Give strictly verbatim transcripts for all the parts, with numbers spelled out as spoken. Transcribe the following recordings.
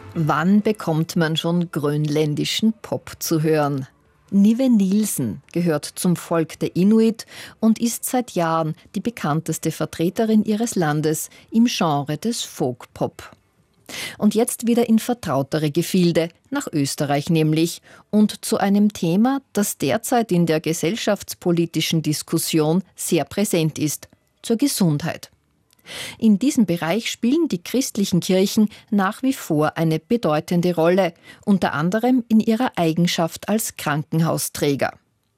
Wann bekommt man schon grönländischen Pop zu hören? Nive Nielsen gehört zum Volk der Inuit und ist seit Jahren die bekannteste Vertreterin ihres Landes im Genre des Folk-Pop. Und jetzt wieder in vertrautere Gefilde, nach Österreich nämlich, und zu einem Thema, das derzeit in der gesellschaftspolitischen Diskussion sehr präsent ist, zur Gesundheit. In diesem Bereich spielen die christlichen Kirchen nach wie vor eine bedeutende Rolle, unter anderem in ihrer Eigenschaft als Krankenhausträger.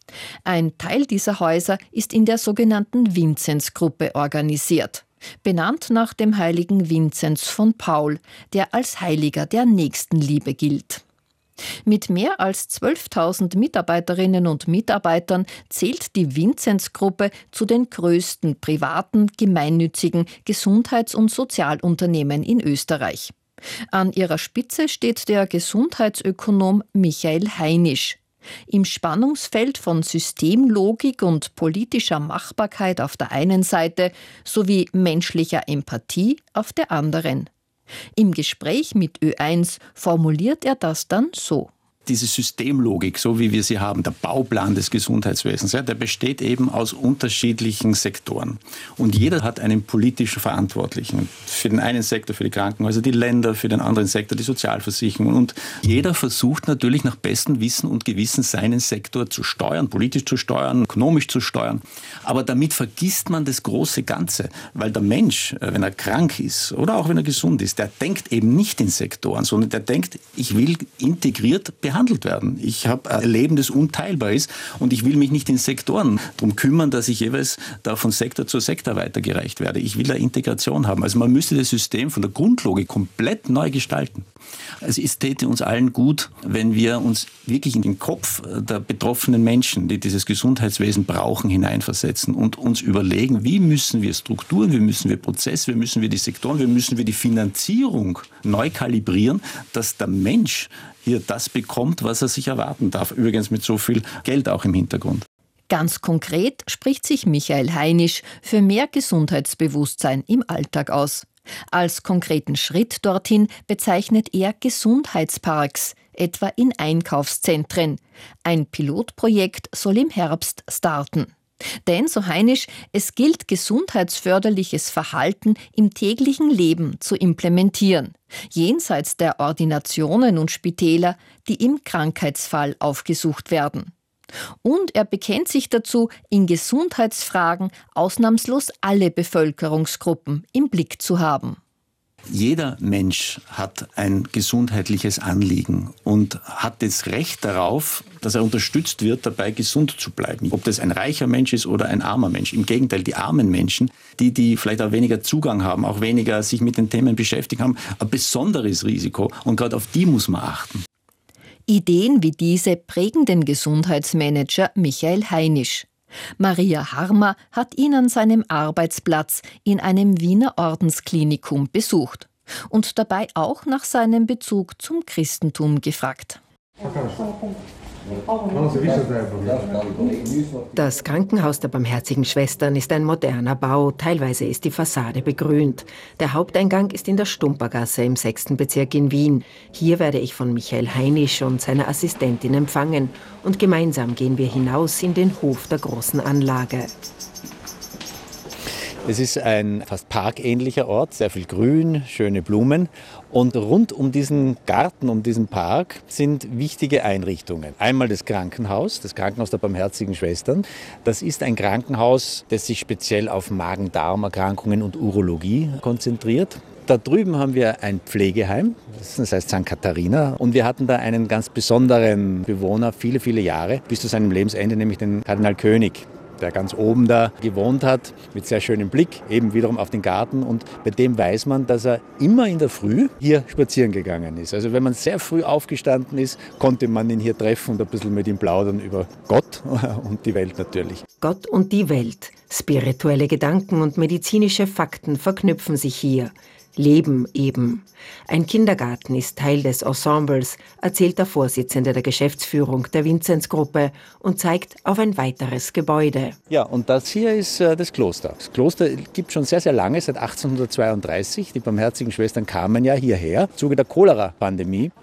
Ein Teil dieser Häuser ist in der sogenannten Vinzenzgruppe organisiert, benannt nach dem heiligen Vinzenz von Paul, der als Heiliger der Nächstenliebe gilt. Mit mehr als zwölftausend Mitarbeiterinnen und Mitarbeitern zählt die Vinzenzgruppe zu den größten privaten, gemeinnützigen Gesundheits- und Sozialunternehmen in Österreich. An ihrer Spitze steht der Gesundheitsökonom Michael Heinisch. Im Spannungsfeld von Systemlogik und politischer Machbarkeit auf der einen Seite sowie menschlicher Empathie auf der anderen. Im Gespräch mit Ö eins formuliert er das dann so. Diese Systemlogik, so wie wir sie haben, der Bauplan des Gesundheitswesens, ja, der besteht eben aus unterschiedlichen Sektoren. Und jeder hat einen politischen Verantwortlichen. Für den einen Sektor, für die Krankenhäuser, die Länder, für den anderen Sektor, die Sozialversicherungen. Und jeder versucht natürlich nach bestem Wissen und Gewissen seinen Sektor zu steuern, politisch zu steuern, ökonomisch zu steuern. Aber damit vergisst man das große Ganze. Weil der Mensch, wenn er krank ist oder auch wenn er gesund ist, der denkt eben nicht in Sektoren, sondern der denkt, ich will integriert behandelt behandelt werden. Ich habe ein Leben, das unteilbar ist und ich will mich nicht in Sektoren darum kümmern, dass ich jeweils da von Sektor zu Sektor weitergereicht werde. Ich will eine Integration haben. Also man müsste das System von der Grundlogik komplett neu gestalten. Also es täte uns allen gut, wenn wir uns wirklich in den Kopf der betroffenen Menschen, die dieses Gesundheitswesen brauchen, hineinversetzen und uns überlegen, wie müssen wir Strukturen, wie müssen wir Prozesse, wie müssen wir die Sektoren, wie müssen wir die Finanzierung neu kalibrieren, dass der Mensch hier das bekommt, was er sich erwarten darf. Übrigens mit so viel Geld auch im Hintergrund. Ganz konkret spricht sich Michael Heinisch für mehr Gesundheitsbewusstsein im Alltag aus. Als konkreten Schritt dorthin bezeichnet er Gesundheitsparks, etwa in Einkaufszentren. Ein Pilotprojekt soll im Herbst starten. Denn, so Heinisch, es gilt, gesundheitsförderliches Verhalten im täglichen Leben zu implementieren, jenseits der Ordinationen und Spitäler, die im Krankheitsfall aufgesucht werden. Und er bekennt sich dazu, in Gesundheitsfragen ausnahmslos alle Bevölkerungsgruppen im Blick zu haben. Jeder Mensch hat ein gesundheitliches Anliegen und hat das Recht darauf, dass er unterstützt wird, dabei gesund zu bleiben. Ob das ein reicher Mensch ist oder ein armer Mensch. Im Gegenteil, die armen Menschen, die, die vielleicht auch weniger Zugang haben, auch weniger sich mit den Themen beschäftigt haben, ein besonderes Risiko und gerade auf die muss man achten. Ideen wie diese prägen den Gesundheitsmanager Michael Heinisch. Maria Harmer hat ihn an seinem Arbeitsplatz in einem Wiener Ordensklinikum besucht und dabei auch nach seinem Bezug zum Christentum gefragt. Das Krankenhaus der Barmherzigen Schwestern ist ein moderner Bau. Teilweise ist die Fassade begrünt. Der Haupteingang ist in der Stumpergasse im sechsten Bezirk in Wien. Hier werde ich von Michael Heinisch und seiner Assistentin empfangen. Und gemeinsam gehen wir hinaus in den Hof der großen Anlage. Es ist ein fast parkähnlicher Ort, sehr viel Grün, schöne Blumen. Und rund um diesen Garten, um diesen Park sind wichtige Einrichtungen. Einmal das Krankenhaus, das Krankenhaus der Barmherzigen Schwestern. Das ist ein Krankenhaus, das sich speziell auf Magen-Darm-Erkrankungen und Urologie konzentriert. Da drüben haben wir ein Pflegeheim, das heißt Sankt Katharina. Und wir hatten da einen ganz besonderen Bewohner, viele, viele Jahre, bis zu seinem Lebensende, nämlich den Kardinal König, der ganz oben da gewohnt hat, mit sehr schönem Blick, eben wiederum auf den Garten. Und bei dem weiß man, dass er immer in der Früh hier spazieren gegangen ist. Also wenn man sehr früh aufgestanden ist, konnte man ihn hier treffen und ein bisschen mit ihm plaudern über Gott und die Welt natürlich. Gott und die Welt. Spirituelle Gedanken und medizinische Fakten verknüpfen sich hier. Leben eben. Ein Kindergarten ist Teil des Ensembles, erzählt der Vorsitzende der Geschäftsführung der Vinzenzgruppe und zeigt auf ein weiteres Gebäude. Ja, und das hier ist äh, das Kloster. Das Kloster gibt schon sehr, sehr lange, seit achtzehnhundertzweiunddreißig. Die Barmherzigen Schwestern kamen ja hierher im Zuge der Cholera-Pandemie.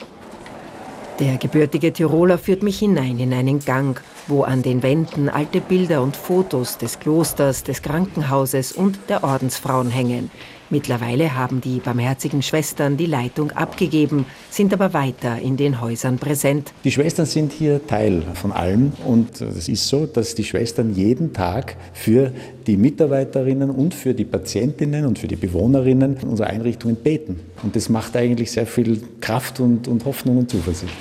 Der gebürtige Tiroler führt mich hinein in einen Gang, wo an den Wänden alte Bilder und Fotos des Klosters, des Krankenhauses und der Ordensfrauen hängen. Mittlerweile haben die Barmherzigen Schwestern die Leitung abgegeben, sind aber weiter in den Häusern präsent. Die Schwestern sind hier Teil von allem und es ist so, dass die Schwestern jeden Tag für die Mitarbeiterinnen und für die Patientinnen und für die Bewohnerinnen unserer Einrichtungen beten. Und das macht eigentlich sehr viel Kraft und, und Hoffnung und Zuversicht.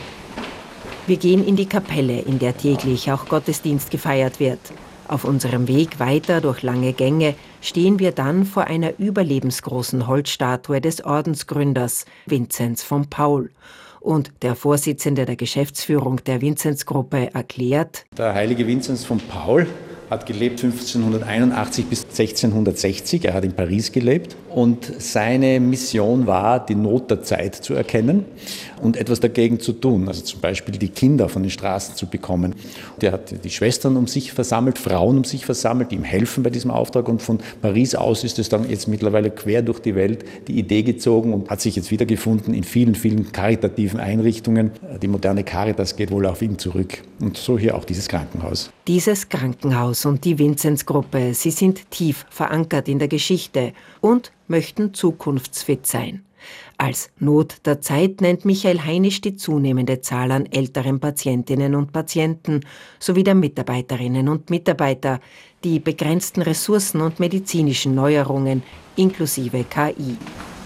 Wir gehen in die Kapelle, in der täglich auch Gottesdienst gefeiert wird. Auf unserem Weg weiter durch lange Gänge stehen wir dann vor einer überlebensgroßen Holzstatue des Ordensgründers, Vinzenz von Paul. Und der Vorsitzende der Geschäftsführung der Vinzenzgruppe erklärt: Der heilige Vinzenz von Paul hat gelebt fünfzehnhunderteinundachtzig bis sechzehnhundertsechzig. Er hat in Paris gelebt und seine Mission war, die Not der Zeit zu erkennen und etwas dagegen zu tun. Also zum Beispiel die Kinder von den Straßen zu bekommen. Der hat die Schwestern um sich versammelt, Frauen um sich versammelt, die ihm helfen bei diesem Auftrag. Und von Paris aus ist es dann jetzt mittlerweile quer durch die Welt die Idee gezogen und hat sich jetzt wiedergefunden in vielen, vielen karitativen Einrichtungen. Die moderne Caritas geht wohl auf ihn zurück. Und so hier auch dieses Krankenhaus. Dieses Krankenhaus und die Vinzenzgruppe, sie sind tief verankert in der Geschichte und möchten zukunftsfit sein. Als Not der Zeit nennt Michael Heinisch die zunehmende Zahl an älteren Patientinnen und Patienten sowie der Mitarbeiterinnen und Mitarbeiter, die begrenzten Ressourcen und medizinischen Neuerungen inklusive K I.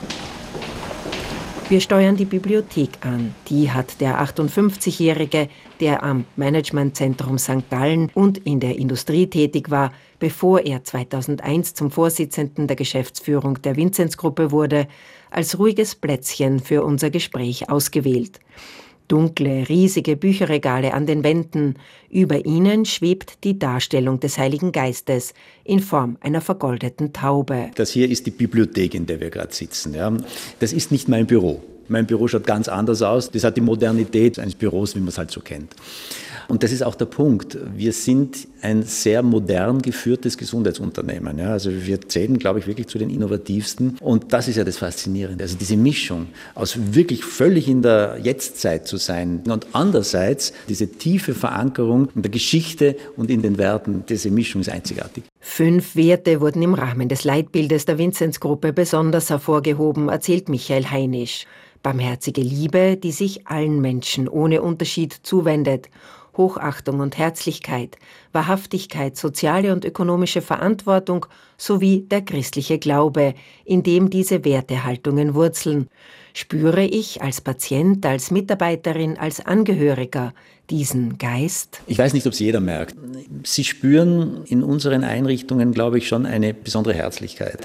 Wir steuern die Bibliothek an. Die hat der achtundfünfzigjährige, der am Managementzentrum Sankt Gallen und in der Industrie tätig war, bevor er zweitausendeins zum Vorsitzenden der Geschäftsführung der Vinzenzgruppe wurde, als ruhiges Plätzchen für unser Gespräch ausgewählt. Dunkle, riesige Bücherregale an den Wänden. Über ihnen schwebt die Darstellung des Heiligen Geistes in Form einer vergoldeten Taube. Das hier ist die Bibliothek, in der wir gerade sitzen. Ja. Das ist nicht mein Büro. Mein Büro schaut ganz anders aus. Das hat die Modernität eines Büros, wie man es halt so kennt. Und das ist auch der Punkt. Wir sind ein sehr modern geführtes Gesundheitsunternehmen. Ja, also wir zählen, glaube ich, wirklich zu den innovativsten. Und das ist ja das Faszinierende. Also diese Mischung aus wirklich völlig in der Jetztzeit zu sein und andererseits diese tiefe Verankerung in der Geschichte und in den Werten, diese Mischung ist einzigartig. Fünf Werte wurden im Rahmen des Leitbildes der Vinzenzgruppe besonders hervorgehoben, erzählt Michael Heinisch. Barmherzige Liebe, die sich allen Menschen ohne Unterschied zuwendet. Hochachtung und Herzlichkeit, Wahrhaftigkeit, soziale und ökonomische Verantwortung sowie der christliche Glaube, in dem diese Wertehaltungen wurzeln. Spüre ich als Patient, als Mitarbeiterin, als Angehöriger diesen Geist? Ich weiß nicht, ob es jeder merkt. Sie spüren in unseren Einrichtungen, glaube ich, schon eine besondere Herzlichkeit,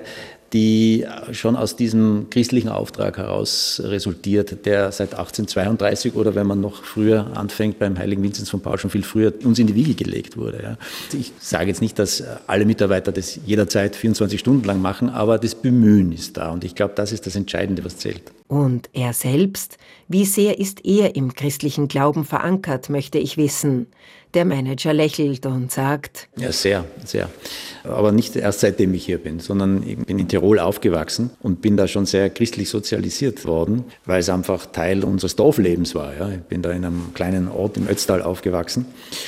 die schon aus diesem christlichen Auftrag heraus resultiert, der seit achtzehnhundertzweiunddreißig oder wenn man noch früher anfängt, beim heiligen Vinzenz von Paul schon viel früher uns in die Wiege gelegt wurde. Ja. Ich sage jetzt nicht, dass alle Mitarbeiter das jederzeit vierundzwanzig Stunden lang machen, aber das Bemühen ist da und ich glaube, das ist das Entscheidende, was zählt. Und er selbst? Wie sehr ist er im christlichen Glauben verankert, möchte ich wissen. Der Manager lächelt und sagt: Ja, sehr, sehr. Aber nicht erst seitdem ich hier bin, sondern ich bin in Tirol aufgewachsen und bin da schon sehr christlich sozialisiert worden, weil es einfach Teil unseres Dorflebens war. Ja. Ich bin da in einem kleinen Ort im Ötztal aufgewachsen.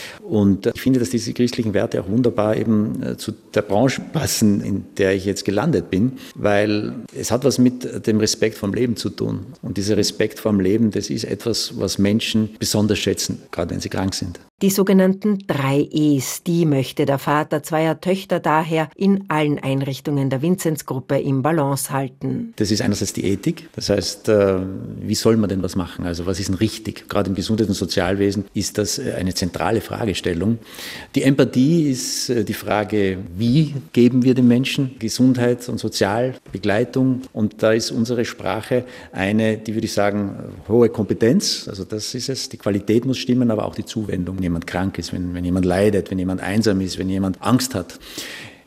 Und ich finde, dass diese christlichen Werte auch wunderbar eben zu der Branche passen, in der ich jetzt gelandet bin, weil es hat was mit dem Respekt vom Leben zu tun. Und dieser Respekt vom Leben, das ist etwas, was Menschen besonders schätzen, gerade wenn sie krank sind. Die sogenannten drei E's, die möchte der Vater zweier Töchter daher in allen Einrichtungen der Vinzenzgruppe im Balance halten. Das ist einerseits die Ethik, das heißt, wie soll man denn was machen? Also was ist denn richtig? Gerade im Gesundheits- und Sozialwesen ist das eine zentrale Fragestellung. Die Empathie ist die Frage, wie geben wir den Menschen Gesundheit und Sozialbegleitung? Und da ist unsere Sprache eine, die würde ich sagen, hohe Kompetenz, also das ist es, die Qualität muss stimmen, aber auch die Zuwendung. Wenn jemand krank ist, wenn, wenn jemand leidet, wenn jemand einsam ist, wenn jemand Angst hat.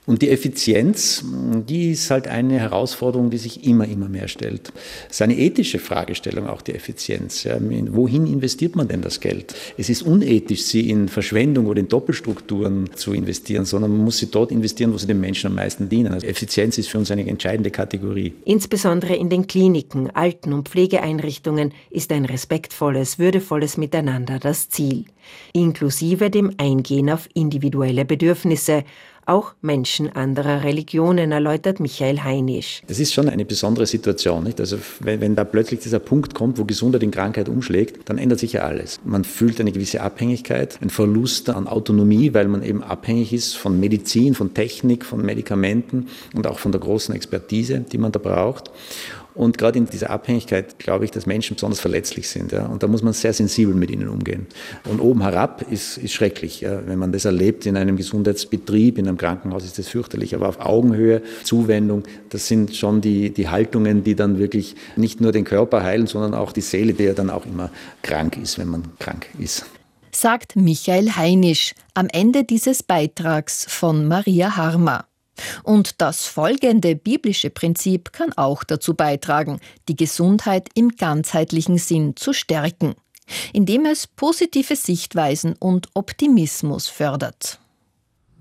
Und die Effizienz, die ist halt eine Herausforderung, die sich immer, immer mehr stellt. Es ist eine ethische Fragestellung, auch die Effizienz. Ja, wohin investiert man denn das Geld? Es ist unethisch, sie in Verschwendung oder in Doppelstrukturen zu investieren, sondern man muss sie dort investieren, wo sie den Menschen am meisten dienen. Also Effizienz ist für uns eine entscheidende Kategorie. Insbesondere in den Kliniken, Alten- und Pflegeeinrichtungen ist ein respektvolles, würdevolles Miteinander das Ziel. Inklusive dem Eingehen auf individuelle Bedürfnisse. Auch Menschen anderer Religionen, erläutert Michael Heinisch. Das ist schon eine besondere Situation, nicht? Also wenn, wenn da plötzlich dieser Punkt kommt, wo Gesundheit in Krankheit umschlägt, dann ändert sich ja alles. Man fühlt eine gewisse Abhängigkeit, einen Verlust an Autonomie, weil man eben abhängig ist von Medizin, von Technik, von Medikamenten und auch von der großen Expertise, die man da braucht. Und gerade in dieser Abhängigkeit glaube ich, dass Menschen besonders verletzlich sind. Ja? Und da muss man sehr sensibel mit ihnen umgehen. Und oben herab ist, ist schrecklich. Ja? Wenn man das erlebt in einem Gesundheitsbetrieb, in einem Krankenhaus, ist das fürchterlich. Aber auf Augenhöhe, Zuwendung, das sind schon die, die Haltungen, die dann wirklich nicht nur den Körper heilen, sondern auch die Seele, die ja dann auch immer krank ist, wenn man krank ist. Sagt Michael Heinisch am Ende dieses Beitrags von Maria Harmer. Und das folgende biblische Prinzip kann auch dazu beitragen, die Gesundheit im ganzheitlichen Sinn zu stärken, indem es positive Sichtweisen und Optimismus fördert.